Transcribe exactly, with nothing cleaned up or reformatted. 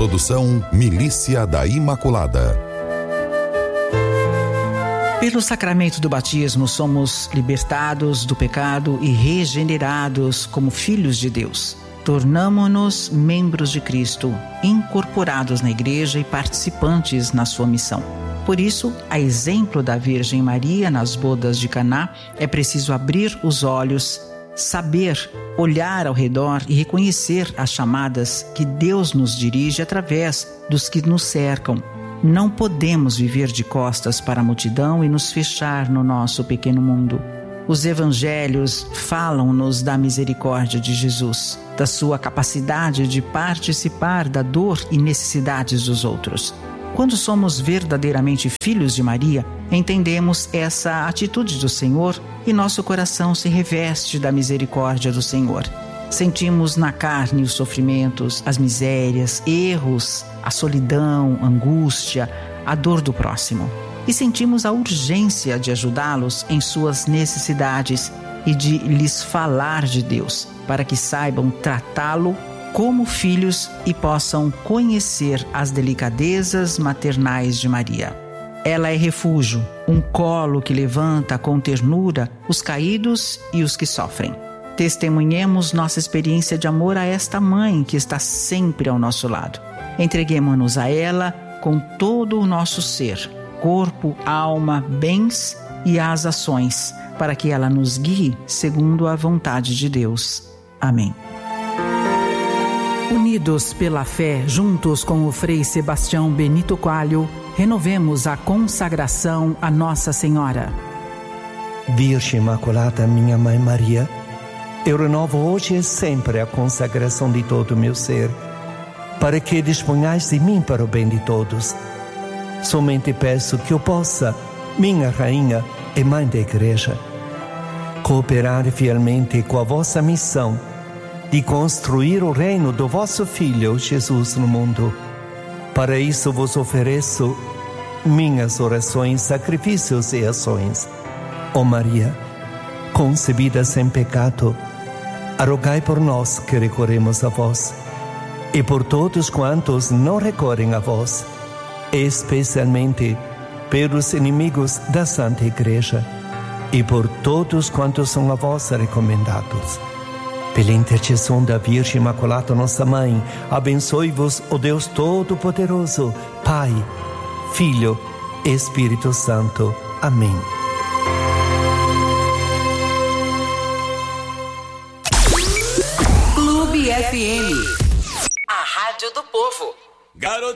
Produção Milícia da Imaculada. Pelo sacramento do batismo, somos libertados do pecado e regenerados como filhos de Deus. Tornamo-nos membros de Cristo, incorporados na Igreja e participantes na sua missão. Por isso, a exemplo da Virgem Maria nas bodas de Caná, é preciso abrir os olhos, saber, olhar ao redor e reconhecer as chamadas que Deus nos dirige através dos que nos cercam. Não podemos viver de costas para a multidão e nos fechar no nosso pequeno mundo. Os evangelhos falam-nos da misericórdia de Jesus, da sua capacidade de participar da dor e necessidades dos outros. Quando somos verdadeiramente filhos de Maria, entendemos essa atitude do Senhor e nosso coração se reveste da misericórdia do Senhor. Sentimos na carne os sofrimentos, as misérias, erros, a solidão, a angústia, a dor do próximo. E sentimos a urgência de ajudá-los em suas necessidades e de lhes falar de Deus, para que saibam tratá-lo como filhos e possam conhecer as delicadezas maternais de Maria. Ela é refúgio, um colo que levanta com ternura os caídos e os que sofrem. Testemunhemos nossa experiência de amor a esta mãe que está sempre ao nosso lado. Entreguemo-nos a ela com todo o nosso ser, corpo, alma, bens e as ações, para que ela nos guie segundo a vontade de Deus. Amém. Unidos pela fé, juntos com o Frei Sebastião Benito Coelho, renovemos a consagração a Nossa Senhora. Virgem Imaculada, minha Mãe Maria, eu renovo hoje e sempre a consagração de todo o meu ser, para que disponhais de mim para o bem de todos. Somente peço que eu possa, minha Rainha e Mãe da Igreja, cooperar fielmente com a vossa missão de construir o reino do vosso Filho Jesus no mundo. Para isso vos ofereço minhas orações, sacrifícios e ações. Ó Maria, concebida sem pecado, rogai por nós que recorremos a vós, e por todos quantos não recorrem a vós, especialmente pelos inimigos da Santa Igreja, e por todos quantos são a vós recomendados. Pela intercessão da Virgem Imaculada, nossa Mãe, abençoe-vos o Deus Todo-Poderoso, Pai, Filho e Espírito Santo. Amém. Clube F M, a rádio do povo. Garoto.